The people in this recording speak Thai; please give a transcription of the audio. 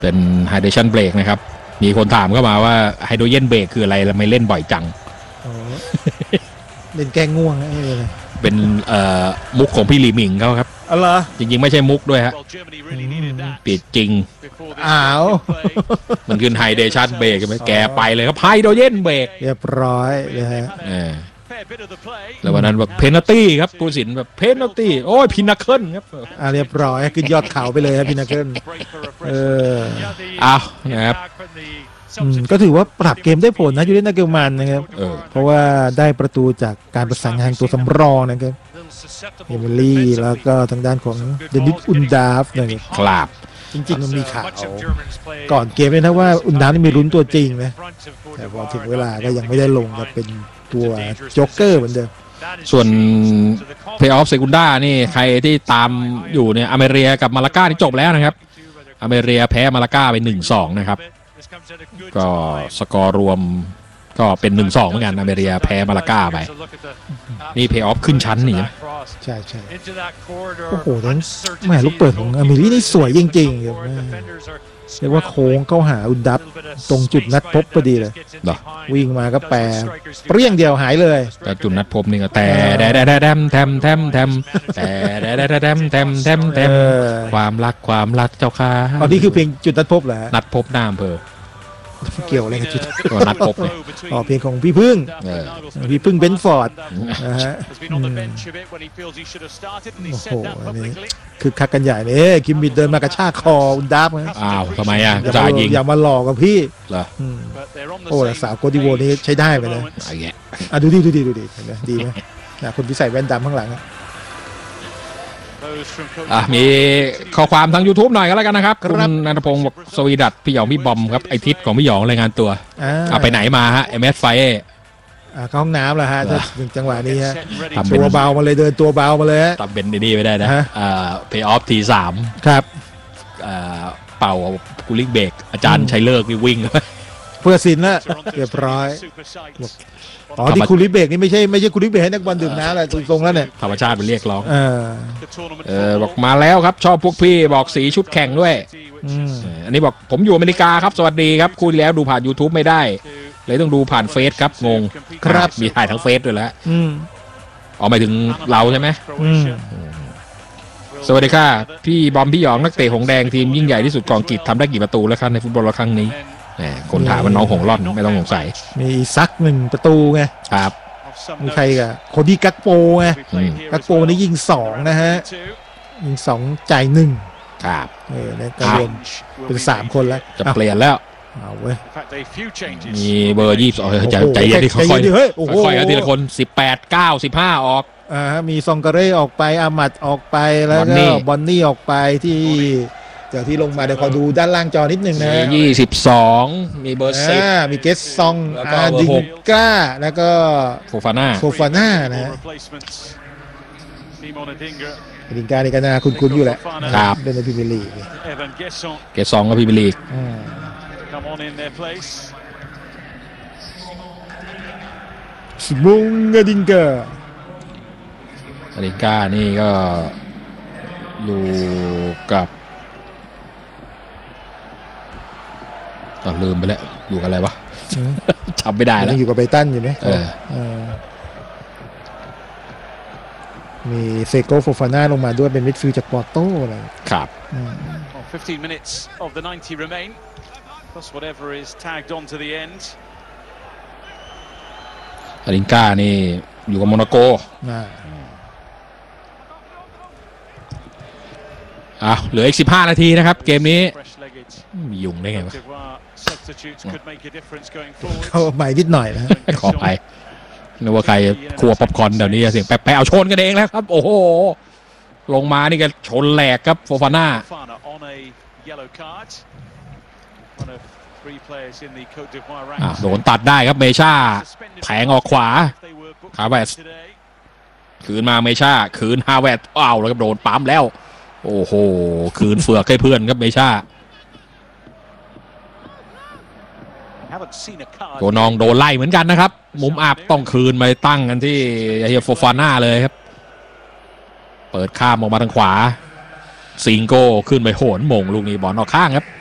เป็นไฮเดรชั่นเบรกนะครับมีคนถามเข้ามาว่าไฮโดรเจนเบรกคืออะไรทำไมเล่นบ่อยจังเล่นแก้ง่วงอะไรเลยเป็นมุกของพี่หลีหมิงเขาครับอ๋อเหรอจริงๆไม่ใช่มุกด้วยฮะปิดจริงอ้าวมันคือไฮเดรชั่นเบรกใช่ไหมแกไปเลยครับไฮโดรเจนเบรกเรียบร้อยเลยฮะแล้ววันนั้นแบบเพนัลตี้ครับผู้สินแบบเพนัลตี้โอ้ยพินาเคิลครับเรียบร้อยขึ้นยอดเขาไปเลยครับพินาเคิลอ้าวนะครับก็ถือว่าปรับเกมได้ผลนะยูเรนนาเกลมันนะครับเพราะว่าได้ประตูจากการประสานงานตัวสำรองนะครับเอมิลี่แล้วก็ทางด้านของเดนิสอุนดาฟนะครับจริงๆมันมีข่าวก่อนเกมเลยนะว่าอุนดาฟนี่มีลุ้นตัวจริงนะแต่พอถึงเวลาก็ยังไม่ได้ลงก็เป็นตัวโจ๊กเกอร์เหมือนเดิมส่วนเพลย์ออฟเซกุนด้านี่ใครที่ตามอยู่เนี่ยอเมริกากับมาลาก้าที่จบแล้วนะครับอเมริกาแพ้มาลาก้าไป 1-2 นะครับก็สกอร์รวมก็เป็น 1-2 เหมือนกันอเมริกาแพ้มาลาก้าไปนี่เพลย์ออฟขึ้นชั้นนี่ใช่โอ้โหนั้นแม่ลูกเปิดของอเมริกานี่สวยจริงๆเรียกว่าโค้งเข้าหาอุนดับตรงจุดนัดพบพอดีเลยวิ่งมาก็แปรเปรี้ยงเดียวหายเลยแต่จุดนัดพบนี่ก็แต่แดมแทมแต่แดมความรักเจ้าค่ะตอนนี้คือเพลงจุดนัดพบเหรอนัดพบหน้าอำเภอเกี่ยวอะไรกับจุดนัดพบเลยเพลงของพี่พึ่งเบนฟอร์ดนะฮะโอ้โหนี่คือคักกันใหญ่เลยคิมมิดเดินมากระชากคออุนดับนะอ้าวทำไมอ่ะจ่ายิงอย่ามาหลอกกับพี่เหรอโอ้แต่สาวโกดิโวนี่ใช้ได้ไปเลยดูดิเห็นไหมดีไหมคนที่ใส่แว่นดำข้างหลังมีข้อความทาง YouTube หน่อยก็แล้วกันนะครับคุณนันทพงศ์บอกสวีดัตพี่หยองพี่บอมครับไอทิศของพี่หยองรายงานตัวไปไหนมาฮะMS ไฟเข้าห้องน้ำแล้วฮะถึงจังหวะนี้ฮะตัวเบามาเลยเดินตัวเบามาเลยทำเป็นดีไม่ได้นะเพย์ออฟที3 ครับเป่ากูลิกเบรกอาจารย์ชัยเลิกวิ่งเพื่อสินละเรียบร้อยที่คูลิเบกนี่ไม่ใช่คูลิเบกให้นักบอลดื่มน้ำอะไรตรงๆแล้วเนี่ยธรรมชาติเป็นเรียกร้องบอกมาแล้วครับชอบพวกพี่บอกสีชุดแข่งด้วยอันนี้บอกผมอยู่อเมริกาครับสวัสดีครับคุยแล้วดูผ่าน YouTube ไม่ได้เลยต้องดูผ่านเฟซครับงงครับมีถ่ายทั้งเฟซด้วยแล้วหมายถึงเราใช่ไหมสวัสดีค่ะพี่บอมพี่หยองนักเตะหงแดงทีมยิ่งใหญ่ที่สุดของอังกฤษทำได้กี่ประตูแล้วครับในฟุตบอลครั้งนี้คนถามมันน้องหงล่อนไม่ต้องสงสัยมีซัก1ประตูไงครับมีใครกับโคดี้กักโปไงกักโปนี่ยิง2นะฮะยิง2จ่าย1 ครับในกระรวมเป็น3คนแล้วจะเปลี่ยนแล้วเอาเว้ยมีเบอร์22ใจเย็นที่ค่อยๆทีละคน18 9 15ออกมีซองการ์เร่ออกไปอามัดออกไปแล้วก็บอนนี่ออกไปที่ลงมาเดี๋ยวขอดูด้านล่างจอนิดนึงนะ 22มีเบอร์10 มีเกสซองดิงก้าแล้วก็โฟฟาน่านะดิงก้านี่ก็น่าคุ้นๆอยู่แหละครับเป็นในพรีเมียร์ลีกเกสซองก็พรีเมียร์ลีกซิมุงดิงก้านี่ก็อยู่กับลืมไปแล้วอยู่กับอะไรวะจำไม่ได้แล้วอยู่กับไบตันอยู่ไหมมีเซโกโฟฟาน่าลงมาด้วยเป็นมิดฟิลด์จากปอร์โต้อะไรครับ 15 minutes of the 90 remain plus whatever is tagged on to the end ดิงก้านี่อยู่กับโมนาโกเหลืออีก15นาทีนะครับเกมนี้มียุงได้ไงวะเขาใหม่นิดหน่อยนะขอไปนึกว่าใครครัวป๊อปคอร์นเดี๋ยวนี้เสียงแปะเอาชนกันเองแล้วครับโอ้โหลงมานี่ก็ชนแหลกครับโฟฟาน่าโดนตัดได้ครับเมชาแทงออกขวาฮาเวสคืนมาเมชาคืนฮาเวสแล้วครับโดนปั๊มแล้วโอ้โหคืนเฟือกให้เพื่อนครับเมชาตัวน้องโดนไล่เหมือนกันนะครับมุมอับต้องคืนไปตั้งกันที่เฮียโฟฟาน่าเลยครับเปิดข้ามออกมาทางขวาซิงโก้ขึ้นไปโหนมงลูกนี้บอลออกข้างครับ